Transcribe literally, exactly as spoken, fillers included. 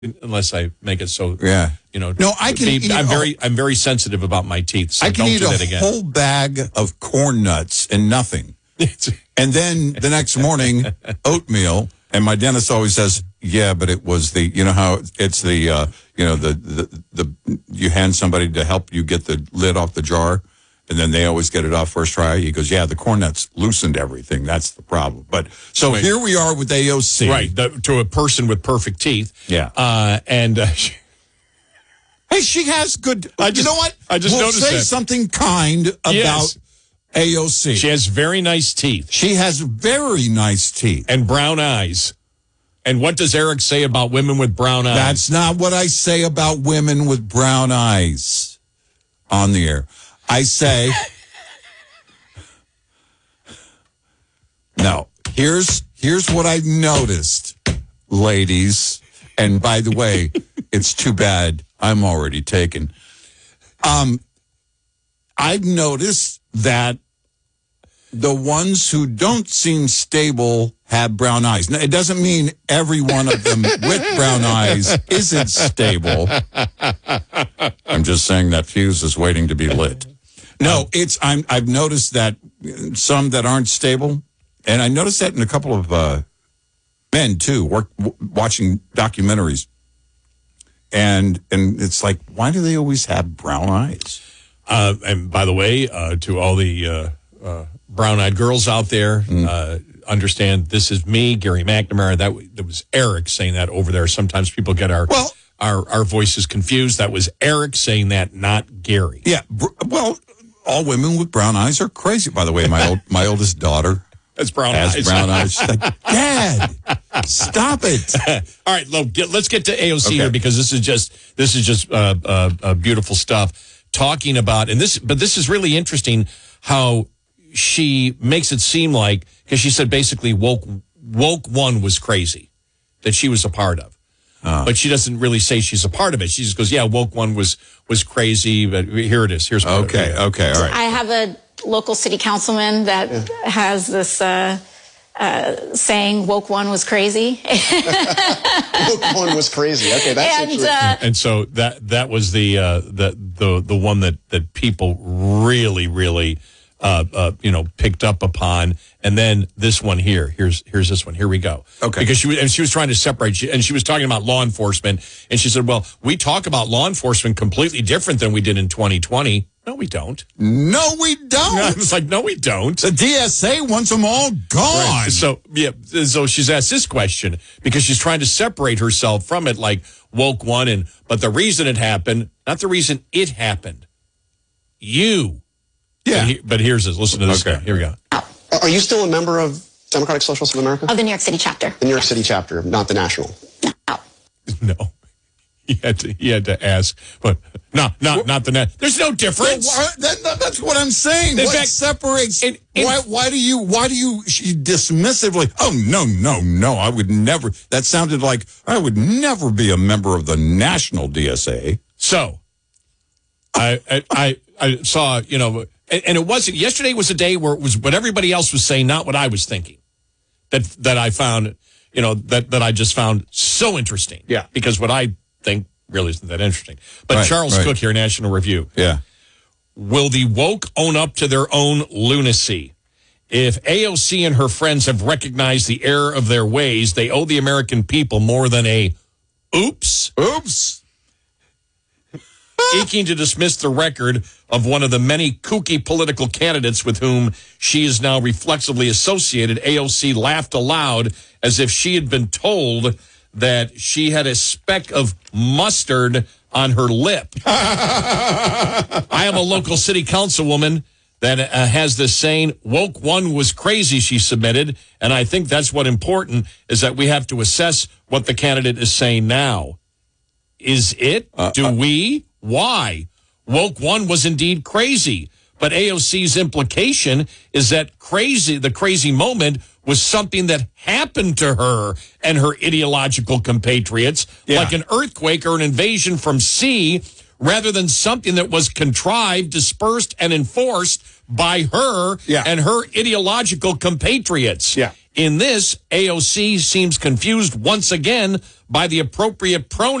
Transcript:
unless I make it so. Yeah. You know. No, I can. Be, Eat I'm a, very, I'm very sensitive about my teeth. So I can don't eat do a that again. whole bag of corn nuts and nothing, and then the next morning oatmeal. And my dentist always says, "Yeah, but it was the, you know how it's the, uh, you know the, the the you hand somebody to help you get the lid off the jar." And then they always get it off first try. He goes, yeah, the corn nuts loosened everything. That's the problem. But so Wait. here we are with A O C. Right, the, to a person with perfect teeth. Yeah. Uh, and uh, she, hey, she has good. I just, you know what? I just we'll noticed say that. something kind about Yes. A O C. She has very nice teeth. She has very nice teeth. And brown eyes. And what does Eric say about women with brown eyes? That's not what I say about women with brown eyes on the air. I say, no, here's here's what I've noticed, ladies. And by the way, it's too bad I'm already taken. Um, I've noticed that the ones who don't seem stable have brown eyes. Now, it doesn't mean every one of them with brown eyes isn't stable. I'm just saying that fuse is waiting to be lit. No, it's I'm I've noticed that some that aren't stable, and I noticed that in a couple of uh, men too, work w- watching documentaries. And and it's like, why do they always have brown eyes? Uh, and by the way, uh, to all the uh, uh, brown-eyed girls out there, mm. uh, understand this is me, Gary McNamara. That, that was Eric saying that over there. Sometimes people get our well, our our voices confused. That was Eric saying that, not Gary. Yeah, br- well, all women with brown eyes are crazy. By the way, my old my oldest daughter has brown has eyes. brown eyes. She's like, Dad, stop it. All right, look, get, let's get to A O C okay. here because this is just this is just uh, uh, uh, beautiful stuff. Talking about and this, but this is really interesting how she makes it seem like because she said basically woke woke one was crazy that she was a part of. Uh, but she doesn't really say she's a part of it. She just goes, yeah, woke one was was crazy, but here it is. Here's part okay, of it. okay, all right. I have a local city councilman that yeah. has this uh, uh, saying, woke one was crazy. Woke one was crazy. Okay, that's and, interesting. Uh, and so that that was the uh, the the the one that that people really really. Uh, uh, you know, picked up upon, and then this one here. Here's here's this one. Here we go. Okay. Because she was and she was trying to separate, she, and she was talking about law enforcement, and she said, "Well, we talk about law enforcement completely different than we did in twenty twenty." No, we don't. No, we don't. It's like no, we don't. The D S A wants them all gone. Right. So yeah, so she's asked this question because she's trying to separate herself from it, like woke one, and but the reason it happened, not the reason it happened. You. Yeah. But, he, but here's this. Listen to this okay. guy. Here we go. Are you still a member of Democratic Socialists of America? Of the New York City chapter. The New York City chapter, not the national. No. No. He had to. He had to ask, but no, no, not the net. There's no difference. Well, why, that, that, that's what I'm saying. In what fact, separates? in, in, why? Why do you? Why do you she dismissively? Oh no, no, no! I would never. That sounded like I would never be a member of the national D S A. So, I, I, I, I saw. You know. And it wasn't, yesterday was a day where it was what everybody else was saying, not what I was thinking. That that I found, you know, that, that I just found so interesting. Yeah. Because what I think really isn't that interesting. But right, Charles right. Cook here, National Review. Yeah. Will the woke own up to their own lunacy? If A O C and her friends have recognized the error of their ways, they owe the American people more than a oops. Oops. Seeking to dismiss the record of one of the many kooky political candidates with whom she is now reflexively associated, A O C laughed aloud as if she had been told that she had a speck of mustard on her lip. I am a local city councilwoman that uh, has this saying, woke one was crazy, she submitted, and I think that's what important is that we have to assess what the candidate is saying now. Is it? Uh, Do uh, we? Why? Woke one was indeed crazy, but A O C's implication is that crazy, the crazy moment was something that happened to her and her ideological compatriots, yeah. like an earthquake or an invasion from sea, rather than something that was contrived, dispersed, and enforced by her yeah. and her ideological compatriots. Yeah. In this, A O C seems confused once again by the appropriate pronoun.